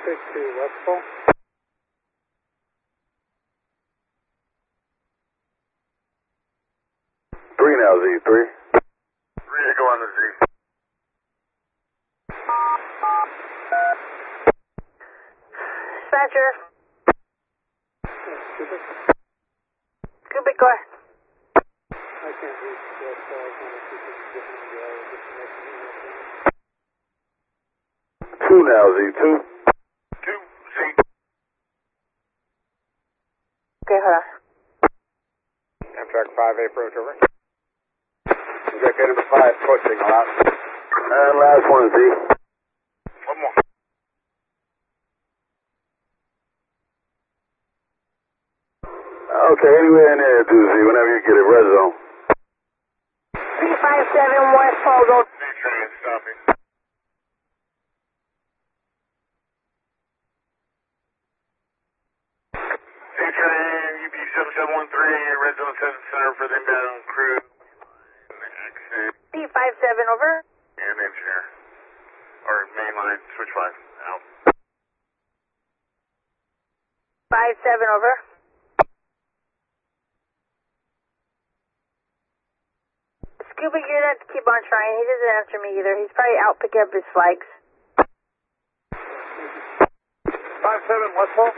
Pacific to Westfall. 3 now, Z3. 3 to go on the Z. Dispatcher. Cubic. Cubic, go ahead. I can't reach Westfall. I want to see if we can get me disconnection. 2 now, Z2. 2, Z. Okay, hold on. Amtrak 5A approach, over. Amtrak number 5, approach signal out. And last one, Z. One more. Okay, anywhere in there, do Z, whenever you get it, red zone. 357 Westfall, go. Z train stopping. Z train, UB 7713, red zone center for the inbound crew. Exit. 357, over. And engineer. Or main line, switch 5, out. 57, over. Scuba, you're gonna have to keep on trying. He doesn't answer me either. He's probably out picking up his flags. 57, Westfall.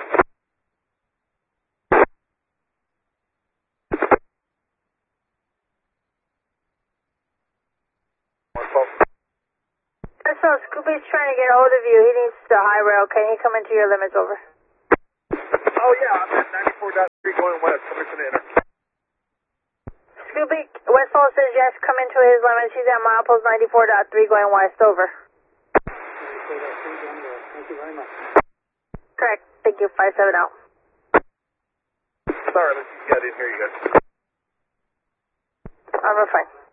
Westfall. So Scuba's trying to get a hold of you. He needs the high rail. Can he come into your limits, over? Oh yeah, I'm at 94.3 going west, coming to the inner. Scooby, Westfall says yes, come into his limits. He's at milepost 94.3 going west, over. 94.3 going west. Thank you very much. Correct. Thank you. 57 out. Sorry, I didn't hear you guys. We're fine.